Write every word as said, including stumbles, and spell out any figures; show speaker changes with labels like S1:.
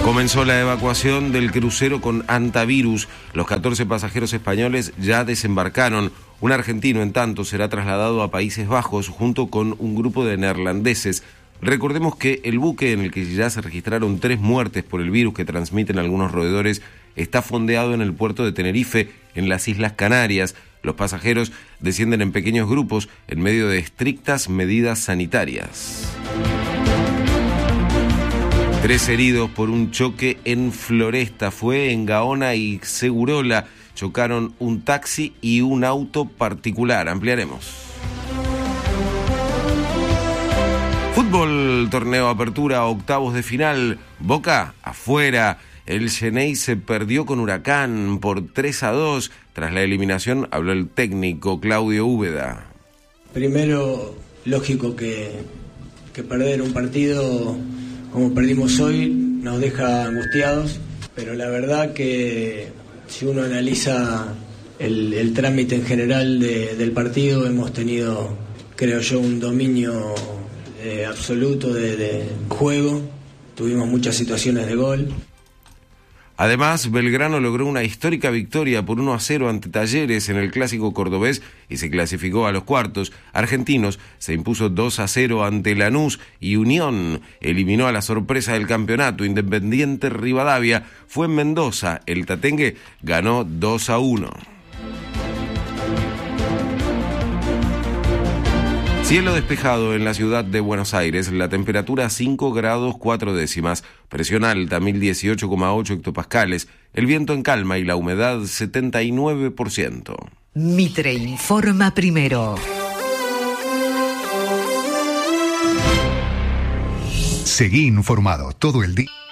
S1: Comenzó la evacuación del crucero con antivirus. Los catorce pasajeros españoles ya desembarcaron. Un argentino, en tanto, será trasladado a Países Bajos junto con un grupo de neerlandeses. Recordemos que el buque en el que ya se registraron tres muertes por el virus que transmiten algunos roedores está fondeado en el puerto de Tenerife, en las Islas Canarias. Los pasajeros descienden en pequeños grupos en medio de estrictas medidas sanitarias. Tres heridos por un choque en Floresta. Fue en Gaona y Segurola. Chocaron un taxi y un auto particular. Ampliaremos. Fútbol, torneo Apertura, octavos de final. Boca, afuera. El Xenei se perdió con Huracán por tres a dos. Tras la eliminación habló el técnico Claudio Úbeda.
S2: Primero, lógico que, que perder un partido como perdimos hoy nos deja angustiados, pero la verdad que si uno analiza el, el trámite en general de, del partido, hemos tenido, creo yo, un dominio eh, absoluto de, de juego, tuvimos muchas situaciones de gol.
S1: Además, Belgrano logró una histórica victoria por uno a cero ante Talleres en el Clásico Cordobés y se clasificó a los cuartos. Argentinos se impuso dos a cero ante Lanús y Unión eliminó a la sorpresa del campeonato. Independiente Rivadavia fue en Mendoza. El Tatengue ganó dos a uno. Cielo despejado en la ciudad de Buenos Aires, la temperatura cinco grados cuatro décimas, presión alta mil dieciocho coma ocho hectopascales, el viento en calma y la humedad setenta y nueve por ciento.
S3: Mitre informa primero.
S4: Seguí informado todo el día.